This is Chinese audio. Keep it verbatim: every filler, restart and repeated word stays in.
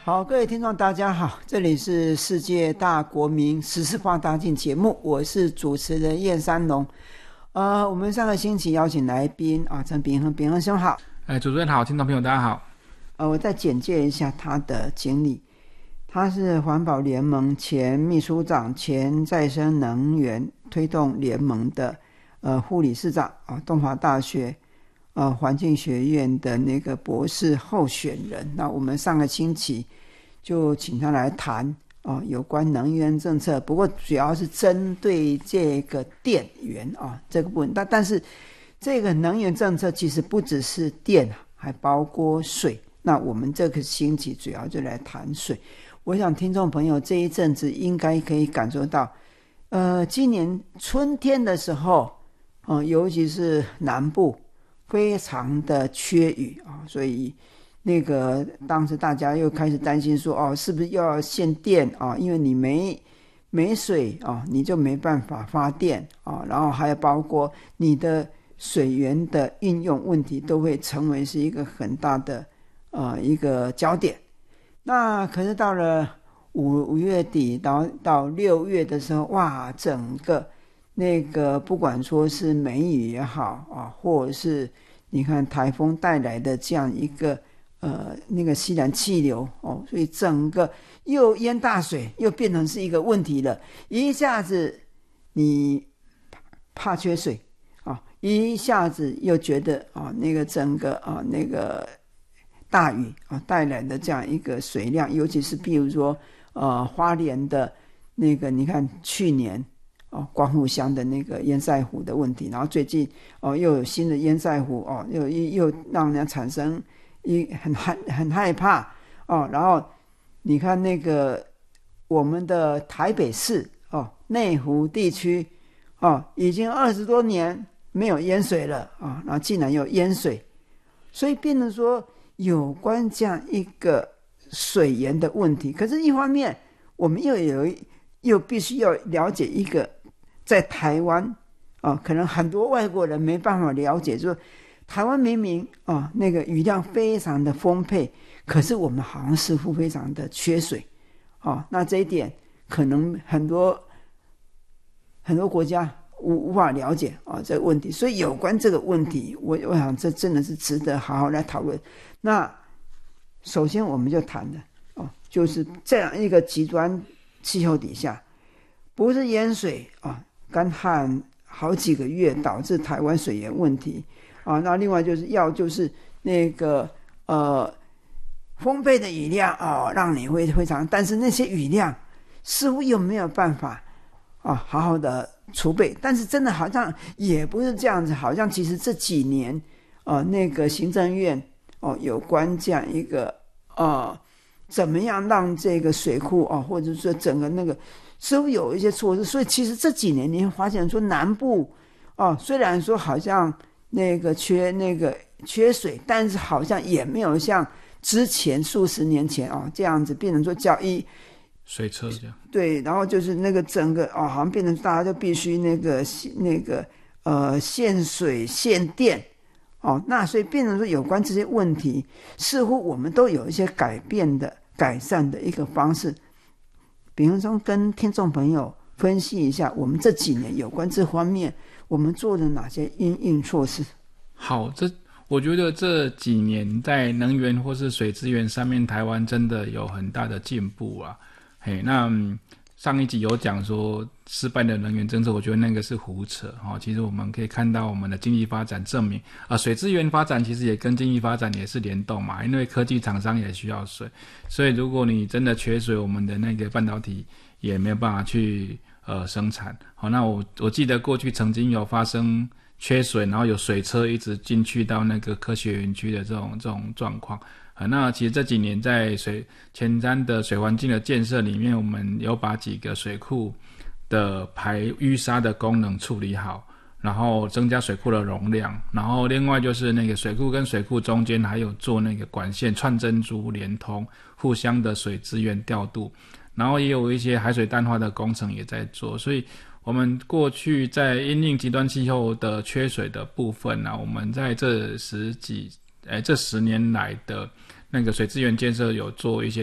好，各位听众大家好，这里是世界大国民时事放大镜节目，我是主持人燕三龙。呃，我们上个星期邀请来宾啊，陈秉亨，秉亨兄好。 哎，主持人好，听众朋友大家好。 呃，我再简介一下他的经历。他是环保联盟前秘书长、前再生能源推动联盟的呃副理事长啊，东华大学呃环境学院的那个博士候选人。那我们上个星期就请他来谈啊有关能源政策，不过主要是针对这个电源啊这个部分。但但是这个能源政策其实不只是电，还包括水。那我们这个星期主要就来谈水。我想听众朋友这一阵子应该可以感受到，呃，今年春天的时候，呃、尤其是南部非常的缺雨啊，所以那个当时大家又开始担心说，哦，是不是又要限电啊？因为你没没水啊，你就没办法发电啊，然后还有包括你的水源的运用问题，都会成为是一个很大的呃一个焦点。那可是到了五五月底到到六月的时候，哇，整个那个不管说是梅雨也好啊，或者是你看台风带来的这样一个呃那个西南气流哦，所以整个又淹大水，又变成是一个问题了。一下子你怕缺水啊，一下子又觉得啊那个整个啊那个大雨啊带来的这样一个水量，尤其是比如说呃花莲的那个你看去年哦光复乡的那个淹塞湖的问题，然后最近哦又有新的淹塞湖哦又又让人产生一很害很害怕哦，然后你看那个我们的台北市哦内湖地区哦已经二十多年没有淹水了啊、哦，然后竟然有淹水，所以变成说有关这样一个水源的问题。可是一方面我们又有又必须要了解一个在台湾啊、哦，可能很多外国人没办法了解，就是台湾明明啊、哦、那个雨量非常的丰沛，可是我们好像似乎非常的缺水啊、哦。那这一点可能很多很多国家无无法了解啊、哦、这个问题，所以有关这个问题，我我想这真的是值得好好来讨论。那首先我们就谈的哦，就是这样一个极端气候底下，不是淹水啊、干旱好几个月导致台湾水源问题啊，那另外就是要就是那个呃丰沛的雨量啊、哦，让你会非常，但是那些雨量似乎又没有办法啊好好的储备，但是真的好像也不是这样子，好像其实这几年呃那个行政院哦，有关这样一个呃，怎么样让这个水库哦，或者说整个那个似乎有一些措施，所以其实这几年你会发现说南部哦，虽然说好像那个缺那个缺水，但是好像也没有像之前数十年前哦这样子变成说叫一水车这样， 对，然后就是那个整个哦，好像变成大家就必须那个那个呃限水限电。哦，那所以变成说有关这些问题，似乎我们都有一些改变的、改善的一个方式。比方说，跟听众朋友分析一下，我们这几年有关这方面，我们做了哪些因应措施？ 好，这我觉得这几年在能源或是水资源上面，台湾真的有很大的进步啊。嘿，那、嗯、上一集有讲说失败的能源政策，我觉得那个是胡扯哦。其实我们可以看到我们的经济发展证明啊、呃，水资源发展其实也跟经济发展也是联动嘛，因为科技厂商也需要水，所以如果你真的缺水，我们的那个半导体也没有办法去呃生产。好，那我我记得过去曾经有发生缺水，然后有水车一直进去到那个科学园区的这种这种状况。啊，那其实这几年在水前瞻的水环境的建设里面，我们有把几个水库的排淤沙的功能处理好，然后增加水库的容量，然后另外就是那个水库跟水库中间还有做那个管线串珍珠连通，互相的水资源调度，然后也有一些海水淡化的工程也在做，所以我们过去在因应极端气候的缺水的部分呢、啊，我们在这十几诶这十年来的那个水资源建设有做一些